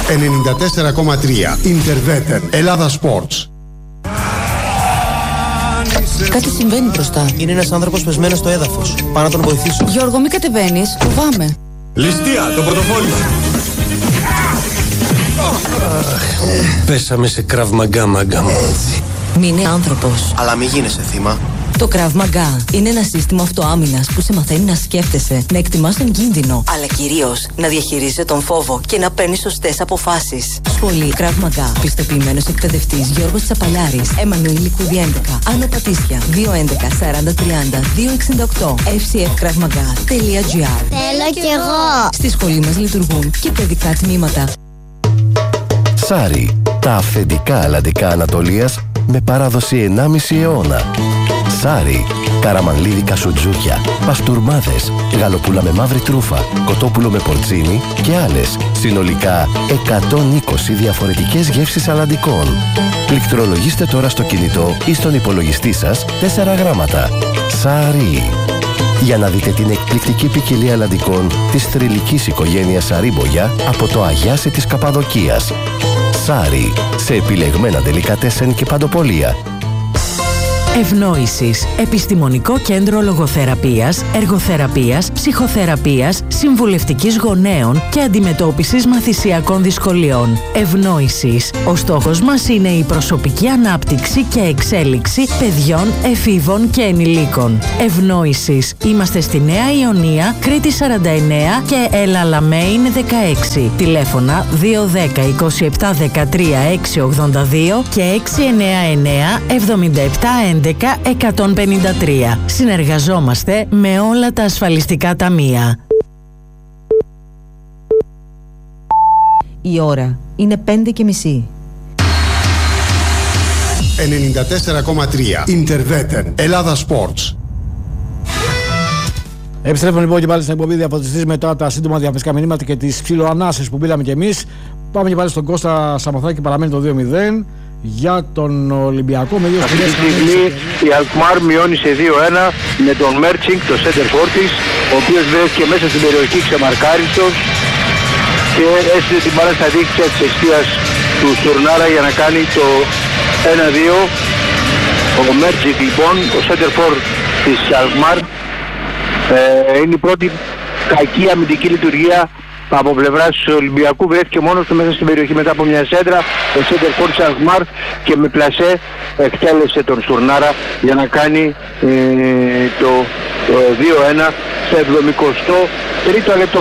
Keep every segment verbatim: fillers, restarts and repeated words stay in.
ενενήντα τέσσερα κόμμα τρία Interveten Ελλάδα Sports. Κάτι συμβαίνει μπροστά. Είναι ένας άνθρωπος πεσμένος στο έδαφος. Πάω να τον βοηθήσω. Γιώργο, μην κατεβαίνεις. Φοβάμαι. Ληστεία, το πορτοφόλι. Πέσαμε σε Krav Maga, μάγκα μου. Μην είναι άνθρωπος. Αλλά μη γίνεσαι θύμα. Το Krav Maga είναι ένα σύστημα αυτοάμυνας που σε μαθαίνει να σκέφτεσαι, να εκτιμάς τον κίνδυνο, αλλά κυρίως να διαχειρίζεσαι τον φόβο και να παίρνεις σωστές αποφάσεις. Σχολή Krav Maga. Πιστοποιημένος εκπαιδευτής Γιώργος Τσαπαλιάρης. Εμμανουήλ Λικούδη έντεκα. Άνω Πατήσια. δύο έντεκα σαράντα τριάντα δύο εξήντα οκτώ. εφ σι εφ krav maga τελεία τζι άρ. Θέλω κι εγώ. Στη σχολή μας λειτουργούν και παιδικά τμήματα. Σάρι. Τα αυθεντικά αλλαντικά Ανατολίας με παράδοση ενάμιση αιώνα. Σάρι. Καραμανλίδικα σουτζούκια, παστούρμάδες, γαλοπούλα με μαύρη τρούφα, κοτόπουλο με πορτσίνι και άλλες. Συνολικά εκατόν είκοσι διαφορετικές γεύσεις αλλαντικών. Πληκτρολογήστε τώρα στο κινητό ή στον υπολογιστή σας τέσσερα γράμματα. Σάρι. Για να δείτε την εκπληκτική ποικιλία αλλαντικών της θρυλικής οικογένειας Σαρίμπογια από το Αγιάσι της Καπαδοκίας. Σάρι. Σε επιλεγμένα ντελικατέσεν και παντοπολία. Ευνόησης. Επιστημονικό κέντρο λογοθεραπείας, εργοθεραπείας, ψυχοθεραπείας, συμβουλευτικής γονέων και αντιμετώπισης μαθησιακών δυσκολιών. Ευνόησης. Ο στόχος μας είναι η προσωπική ανάπτυξη και εξέλιξη παιδιών, εφήβων και ενηλίκων. Ευνόησης. Είμαστε στη Νέα Ιωνία, Κρήτη σαράντα εννέα και Έλα Λαμέιν δεκαέξι. Τηλέφωνα δύο δέκα είκοσι επτά δεκατρία έξι ογδόντα δύο και έξι εννέα εννέα εβδομήντα επτά έντεκα εκατόν πενήντα τρία. Συνεργαζόμαστε με όλα τα ασφαλιστικά ταμεία. Η ώρα είναι πέντε και μισή. ενενήντα τέσσερα κόμμα τρία Interveten Ελλάδα Sports. Επιστρέφουμε λοιπόν και πάλι στην εκπομπή Διαφωτιστής μετά τα σύντομα διαφημιστικά μηνύματα και τις ψιλοανάσες που πήραμε κι εμείς. Πάμε και πάλι στον Κώστα Σαμοθάκη, παραμένει το δύο μηδέν για τον Ολυμπιακό. Με δύο αυτή τη στιγμή η Αλκμάρ μειώνει σε δύο ένα με τον Μέρτσινγκ, το center for της, ο οποίος βρέθηκε μέσα στην περιοχή ξεμαρκάριστος και έστειλε την μπάλα στα δίκτυα της αιστείας του Στουρνάρα για να κάνει το ένα δύο. Ο Μέρτσινγκ λοιπόν, ο center for της Αλκμάρ, ε, είναι η πρώτη κακή αμυντική λειτουργία από πλευράς του Ολυμπιακού. Βρέθηκε μόνος του μέσα στην περιοχή μετά από μια σέντρα, ο center for της Αλκμάρ, και με πλασέ εκτέλεσε τον Στουρνάρα για να κάνει ε, το, το δύο ένα στο εβδομηκοστό τρίτο λεπτό.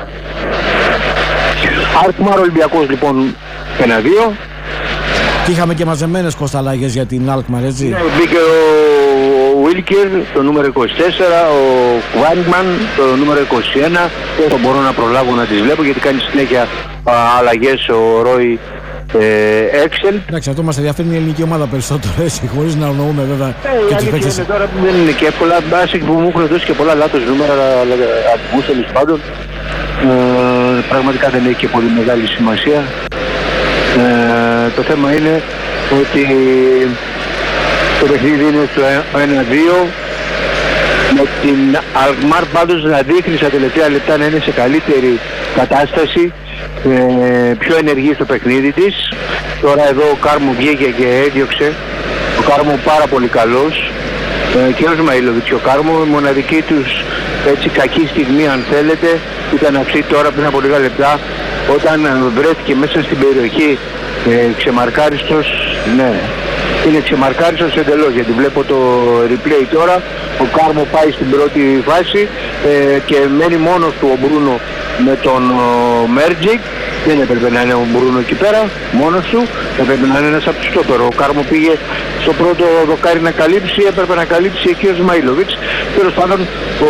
Αλκμάρ Ολυμπιακός λοιπόν ένα δύο. Και είχαμε και μαζεμένες κοσταλάγες για την Αλκμάρ, έτσι. Ναι, μπήκε ο Βίλκερ, το νούμερο είκοσι τέσσερα, ο Κουβάνγκμαν, το νούμερο είκοσι ένα. Δεν μπορώ να προλάβω να τις βλέπω γιατί κάνει συνέχεια α, αλλαγές ο Ρόι Έξελ. Εντάξει, αυτό μας ενδιαφέρει η ελληνική ομάδα περισσότερο, έτσι, χωρίς να νοούμε βέβαια ε, και τους παίκτες. Τώρα δεν είναι και εύκολα, μπάσικ που μου έχουν δώσει και πολλά λάθος νούμερα, αντικούς τέλος πάντων. Ε, πραγματικά δεν έχει και πολύ μεγάλη σημασία. Ε, το θέμα είναι ότι το παιχνίδι είναι στο ένα δύο, με την Αλκμάρ πάντως να δείχνει στα τελευταία λεπτά να είναι σε καλύτερη κατάσταση, ε, πιο ενεργή στο παιχνίδι της. Τώρα εδώ ο Κάρμου βγήκε και έδιωξε, ο Κάρμου πάρα πολύ καλός, ε, και ο Σμαήλοβιτς και ο Κάρμου, η μοναδική τους έτσι κακή στιγμή αν θέλετε ήταν αυτή τώρα πριν από λίγα λεπτά, όταν βρέθηκε μέσα στην περιοχή ε, ξεμαρκάριστος. Ναι, είναι ξεμαρκάριστος εντελώς, γιατί βλέπω το replay τώρα. Ο Κάρμο πάει στην πρώτη φάση ε, και μένει μόνος του ο Μπρούνο με τον Μέρτζικ. Δεν έπρεπε να είναι ο Μπρούνο εκεί πέρα μόνος του, έπρεπε να είναι ένας από τους στόπερ. Ο Κάρμο πήγε στο πρώτο δοκάρι να καλύψει, έπρεπε να καλύψει εκεί ο Σμαήλοβιτς. Τέλος πάντων ο,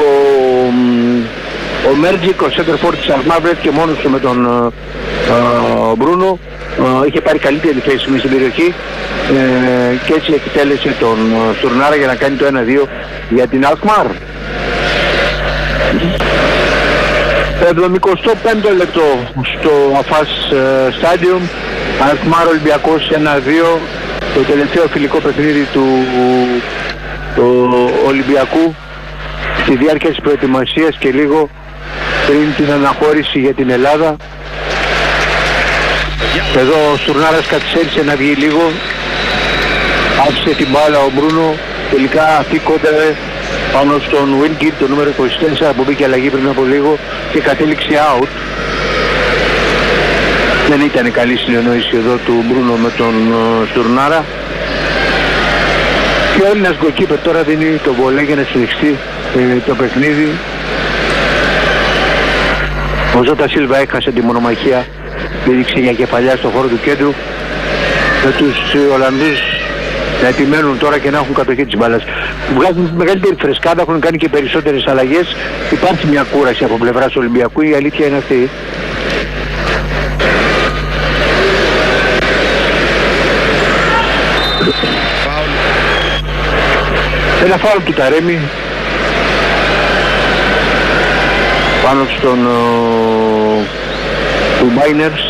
ο Μέρτζικ, ο center for της Αλκμάρ, βρέθηκε μόνος του με τον uh, Μπρούνο. Uh, είχε πάρει καλύτερη θέση μέσα στην περιοχή uh, και έτσι εκτέλεσε τον uh, Στουρνάρα για να κάνει το ένα δύο για την Αλκμάρ. εβδομηκοστό πέμπτο λεπτό στο Αφάς Stadium, Αλκμάρ Ολυμπιακός ένα δύο, το τελευταίο φιλικό παιχνίδι του του Ολυμπιακού στη διάρκεια της προετοιμασίας και λίγο πριν την αναχώρηση για την Ελλάδα. Εδώ ο Στουρνάρας καθυστέρησε να βγει λίγο. Άφησε την μπάλα ο Μπρούνο. Τελικά αυτή κόντευε πάνω στον Wingate, το νούμερο είκοσι τέσσερα που μπήκε αλλαγή πριν από λίγο και κατέληξε out. Δεν ήταν καλή συνεννόηση εδώ του Μπρούνο με τον uh, Στουρνάρα. Και ο Έλληνας γκολκίπερ τώρα δίνει το βολέ για να συνεχιστεί ε, το παιχνίδι. Ο Ζώτα Σίλβα έχασε τη μονομαχία, πήδηξε για κεφαλιά στο χώρο του κέντρου. Με τους ε, Ολλανδούς να επιμένουν τώρα και να έχουν κατοχή της μπάλας. Βγάζουν μεγαλύτερη φρεσκάδα, έχουν κάνει και περισσότερες αλλαγές. Υπάρχει μια κούραση από πλευράς Ολυμπιακού, η αλήθεια είναι αυτή. Ένα φάουλ του Ταρέμι πάνω στον ο, του Μπάινερς.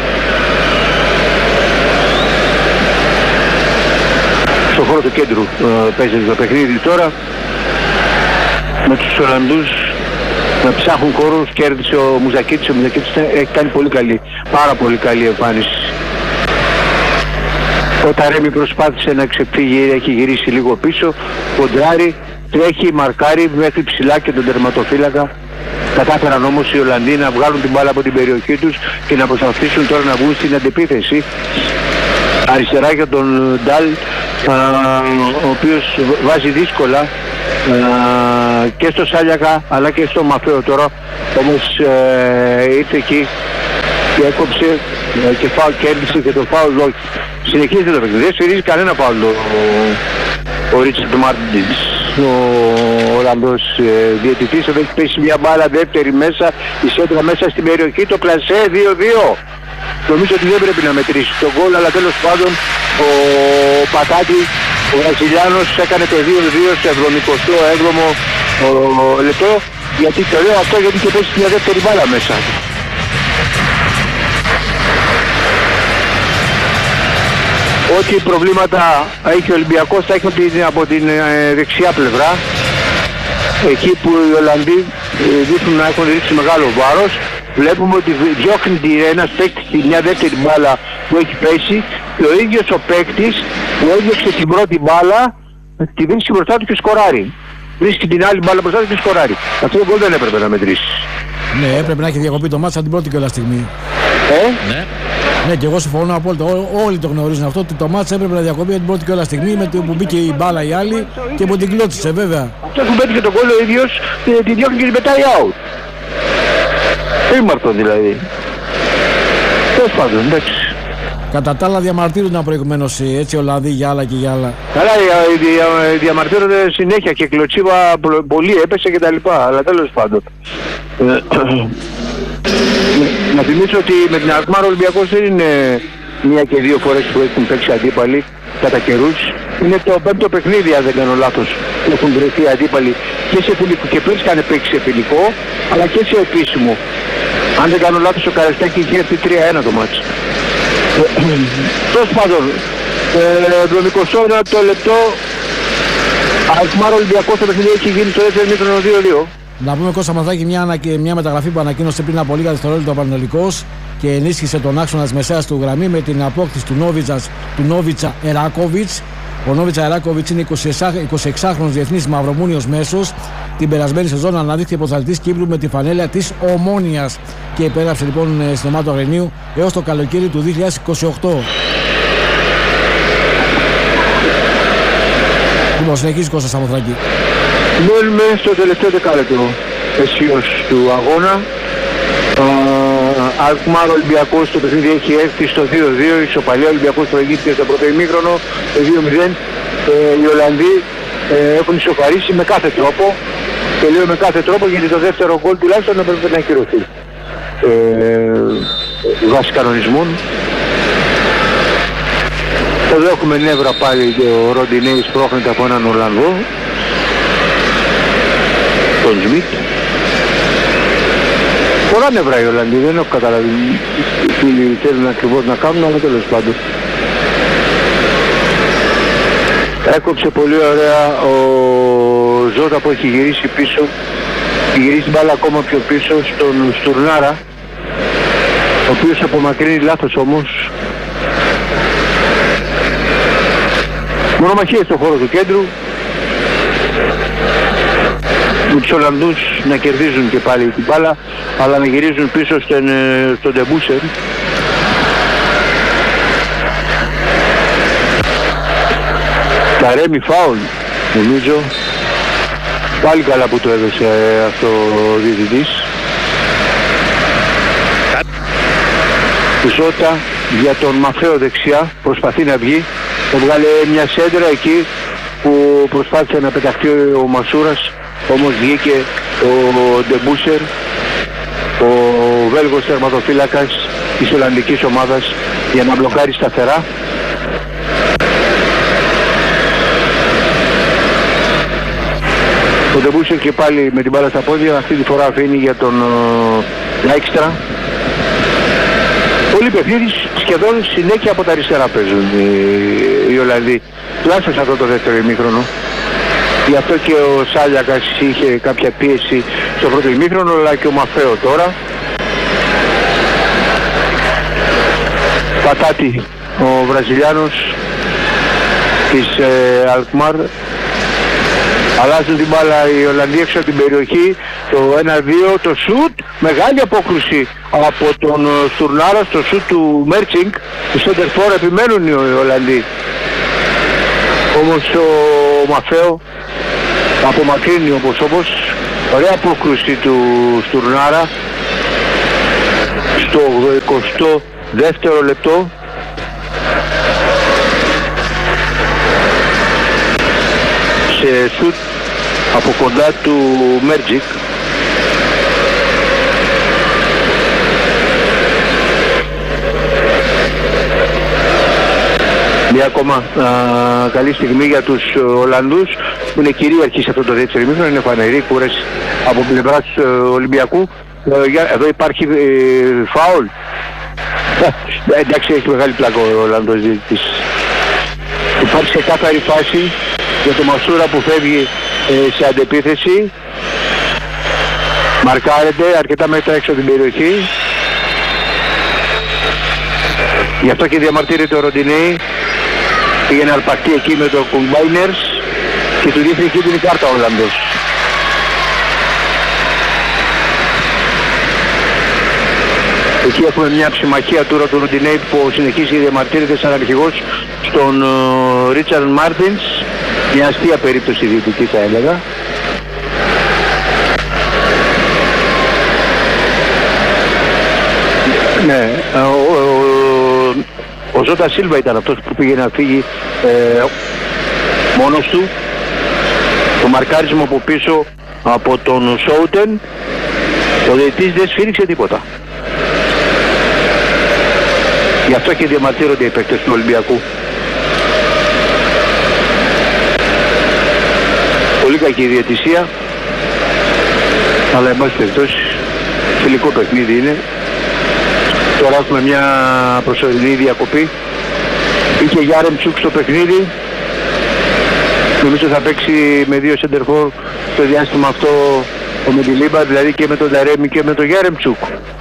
Στο χώρο του κέντρου ε, παίζει το παιχνίδι τώρα με τους Ολλανδούς να ψάχνουν χώρους. Κέρδισε ο Μουζακίτης. Ο Μουζακίτης έχει κάνει πολύ καλή, πάρα πολύ καλή εμφάνιση. Ο Ταρέμι προσπάθησε να ξεφύγει, έχει γυρίσει λίγο πίσω, κοντράρει, τρέχει, μαρκάρει μέχρι ψηλά και τον τερματοφύλακα. Κατάφεραν όμως οι Ολλανδοί να βγάλουν την μπάλα από την περιοχή τους και να προσπαθήσουν τώρα να βγουν στην αντεπίθεση. Αριστερά για τον Ντάλ, ο οποίος βάζει δύσκολα και στο Σάλιακα αλλά και στο Μαφέο τώρα, όμως ε, ήρθε εκεί και έκοψε και φάουλ, κέρδισε και το φάουλ όχι. Συνεχίζεται το παιχνίδι, δεν σφυρίζει κανένα φάουλ ο, ο Ρίτσαρντ Μάρτινς, ο Ολλανδός ε, διαιτητής. Εδώ έχει πέσει μια μπάλα δεύτερη μέσα, η σέντρα μέσα στην περιοχή, το κλασέ δύο δύο. Νομίζω ότι δεν πρέπει να μετρήσει τον γκολ, αλλά τέλος πάντων ο Πατάκη, ο Βραζιλιάνος, έκανε το δύο δύο στο εβδομηκοστό έβδομο λεπτό. Γιατί το λέω αυτό, γιατί και πέσει μια δεύτερη μπάλα μέσα. Ό,τι προβλήματα έχει ο Ολυμπιακός θα έχει από την ε, δεξιά πλευρά. Εκεί που οι Ολλανδοί ε, δείχνουν να έχουν ρίξει μεγάλο βάρος. Βλέπουμε ότι διώχνει ένας παίκτης μια δεύτερη μπάλα που έχει πέσει και ο ίδιος ο παίκτης που έδιωξε την πρώτη μπάλα τη βρίσκει μπροστά του και σκοράρει. Βρίσκει την άλλη μπάλα μπροστά του και σκοράρει. Αυτό το γκολ δεν έπρεπε να μετρήσει. Ναι, έπρεπε να έχει διακοπεί το μάτσα την πρώτη κιόλας στιγμή. Ε? Ναι. Ναι, και εγώ συμφωνώ απόλυτα. Ό, όλοι το γνωρίζουν αυτό. Ότι το μάτσα έπρεπε να διακοπεί την πρώτη κιόλας στιγμή με το που μπήκε η μπάλα η άλλη και που την κλώτσισε, βέβαια. Αυτό που πέτυχε τον γκολ ο ίδιος τη διώχνει και την πετάει out. Ήμαρτο δηλαδή. Τέλος πάντων, εντάξει. Κατά τα άλλα διαμαρτύρονταν προηγουμένως έτσι Ολλανδοί για άλλα και για άλλα. Καλά, διαμαρτύρονται συνέχεια και κλωτσίβα πολύ έπεσε και τα λοιπά, αλλά τέλος πάντων. Να θυμίσω ότι με την Αλκμάρ ο Ολυμπιακός δεν είναι μία και δύο φορές που έχουν παίξει αντίπαλοι κατά καιρούς. Είναι το πέμπτο παιχνίδι, αν δεν κάνω λάθος, που έχουν βρεθεί αντίπαλοι και σε φιλικό, και πέρσι είχαν παίξει σε φιλικό, αλλά και σε επίσημο. Αν δεν κάνω λάθος, ο Καραστάκη είχε έρθει τρία ένα το μάτσο. Τέλος πάντων, εβδομηκοστό ένατο λεπτό, Αλκμάρ Ολυμπιακός το παιχνίδι έχει γίνει το δεύτερο ημίχρονο δύο δύο. Να πούμε Κώστα Μαθάκη μια, μια μεταγραφή που ανακοίνωσε πριν από λίγα δευτερόλεπτα ο Πανετολικός και ενίσχυσε τον άξονα της μεσαίας του γραμμή με την απόκτηση του, Νόβιτσας, του Νόβιτσα Εράκοβιτς. Ο Νόβιτσα Εράκοβιτς είναι εικοσιεξάχρονος διεθνής μαυρομούνιος μέσος. Την περασμένη σεζόν αναδείχθηκε πρωταθλητής Κύπρου με τη φανέλα της Ομόνοιας και υπέγραψε λοιπόν στην ομάδα του Αγρινίου έως το καλοκαίρι του δύο χιλιάδες είκοσι οκτώ. Λοιπόν, συνεχίζει Κώστα Σαμοθράκη. Μένουμε στο τελευταίο δεκάλεπτο αισίως του αγώνα. Αλκμάρ Ολυμπιακός το παιχνίδι έχει έρθει στο δύο δύο, η ισοπαλία Ολυμπιακός προηγήθηκε στο πρώτο ημίχρονο, το δύο μηδέν. Ε, οι Ολλανδοί ε, έχουν ισοφαρίσει με κάθε τρόπο, και λέω με κάθε τρόπο γιατί το δεύτερο γκολ τουλάχιστον έπρεπε να ακυρωθεί ε, βάσει κανονισμών. Εδώ έχουμε νεύρα πάλι, ο Ροντινέης πρόχνεται από έναν Ολλανδό, τον Σμιτ. Πολλά νευρά οι Ολλανδοί, δεν έχω καταλάβει τι θέλουν ακριβώς να κάνουν, αλλά τέλος πάντων. Έκοψε πολύ ωραία ο Ζώτα που έχει γυρίσει πίσω, έχει γυρίσει μπάλα ακόμα πιο πίσω στον Στουρνάρα. ο οποίος απομακρύνει λάθος όμως. Μονομαχίες στον χώρο του κέντρου, με τους Ολλανδούς να κερδίζουν και πάλι την μπάλα, αλλά να γυρίζουν πίσω στον, στον Ντεμπούσερ. Ταρέμι φάουλ νομίζω, πάλι καλά που το έδωσε αυτό ο διαιτητής. Ζώτα για τον Μαφέο δεξιά, προσπαθεί να βγει, έβγαλε μια σέντρα εκεί που προσπάθησε να πεταχτεί ο Μασούρας, όμως βγήκε ο Ντεμπούσερ, ο Βέλγος τερματοφύλακας της Ολλανδικής ομάδας, για να μπλοκάρει σταθερά. Ο Ντεμπούσερ και πάλι με την μπάλα στα πόδια, αυτή τη φορά αφήνει για τον Λάικστρα. Πολύ παιχνίδι, σχεδόν συνέχεια από τα αριστερά παίζουν οι, οι Ολλανδοί, τουλάχιστον σε αυτό το δεύτερο ημίχρονο. Γι' αυτό και ο Σάλιακας είχε κάποια πίεση στο πρώτο ημίχρονο, αλλά και ο Μαφέο τώρα. Πατάτη, ο Βραζιλιάνος της ε, Αλκμάρ. Αλλάζουν την μπάλα οι Ολλανδοί έξω από την περιοχή, το ένα δύο, το σουτ, μεγάλη απόκρουση από τον Στουρνάρα στο σουτ του Μέρτσινγκ, του Σέντερφορ, επιμένουν οι Ολλανδοί. Όμως ο Μαφέο απομακρύνει όπως όπως, ωραία απόκρουση του Στουρνάρα στο εικοστό δεύτερο λεπτό. Σε σουτ από κοντά του Μέρτζικ. Μια ακόμα α, καλή στιγμή για τους Ολλανδούς που είναι κυρίαρχοι σε αυτό το δεύτερο ημίχρονο, είναι φανερή κούραση από πλευράς του Ολυμπιακού. Ε, εδώ υπάρχει ε, φάουλ. Ε, εντάξει, έχει μεγάλη πλάκο ο Ολλανδός διαιτητής. Υπάρχει σε κάθαρη φάση για το Μασούρα που φεύγει ε, σε αντεπίθεση. Μαρκάρεται αρκετά μέτρα έξω από την περιοχή. Γι' αυτό και διαμαρτύρεται ο Ροντινέη. Πήγαινε αρπακτή εκεί με το Κουμπάινερς και του δείχνει εκεί την κάρτα ο Ολλανδός. Εκεί έχουμε μια ψημαχία τώρα του Ροντινέη που συνεχίζει και διαμαρτύρεται σαν αρχηγός στον Ρίτσαρντ uh, Μάρτινς. Μια αστεία περίπτωση διαιτητική θα έλεγα. Ναι, ο, ο, ο, ο Ζώτα Σίλβα ήταν αυτός που πήγε να φύγει ε, μόνος του. Το μαρκάρισμα από πίσω από τον Σόουτεν, ο διαιτητής δεν σφύριξε τίποτα. Γι' αυτό και διαμαρτύρονται οι παίκτες του Ολυμπιακού. Πολύ κακή διαιτησία, αλλά εν πάση περιπτώσει φιλικό παιχνίδι είναι. Τώρα έχουμε μια προσωρινή διακοπή. Είχε Γιάρεμτσουκ στο παιχνίδι. Νομίζω θα παίξει με δύο σεντερφόρ στο διάστημα αυτό ο Μεντιλίμπα, δηλαδή και με τον Ταρέμι και με τον Γιάρεμτσουκ.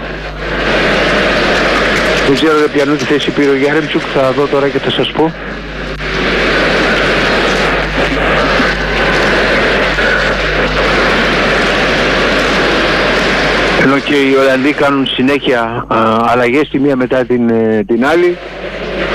Δεν ξέρω ποιανού τη θέση πήρε ο Γιάρεμτσουκ, θα δω τώρα και θα σας πω. Ενώ και οι Ολλανδοί κάνουν συνέχεια α, αλλαγές τη μία μετά την, την άλλη.